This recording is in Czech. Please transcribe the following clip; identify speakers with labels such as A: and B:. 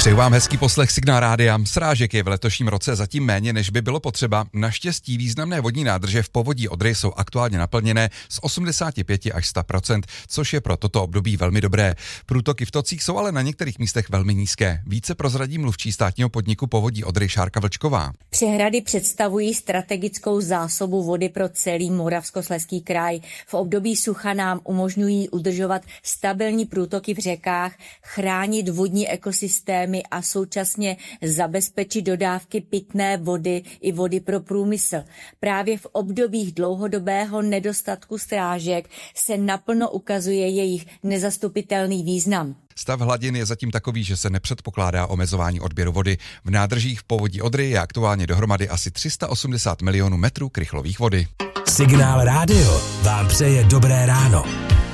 A: Přeju vám hezký poslech Signál rádia. Srážek je v letošním roce zatím méně, než by bylo potřeba. Naštěstí významné vodní nádrže v povodí Odry jsou aktuálně naplněné z 85 až 100%, což je pro toto období velmi dobré. Průtoky v tocích jsou ale na některých místech velmi nízké. Více prozradí mluvčí státního podniku Povodí Odry Šárka Vlčková.
B: Přehrady představují strategickou zásobu vody pro celý Moravskoslezský kraj. V období sucha nám umožňují udržovat stabilní průtoky v řekách, chránit vodní ekosystémy a současně zabezpečit dodávky pitné vody i vody pro průmysl. Právě v obdobích dlouhodobého nedostatku srážek se naplno ukazuje jejich nezastupitelný význam.
A: Stav hladin je zatím takový, že se nepředpokládá omezování odběru vody. V nádržích v povodí Odry je aktuálně dohromady asi 380 milionů metrů krychlových vody.
C: Signál rádio vám přeje dobré ráno.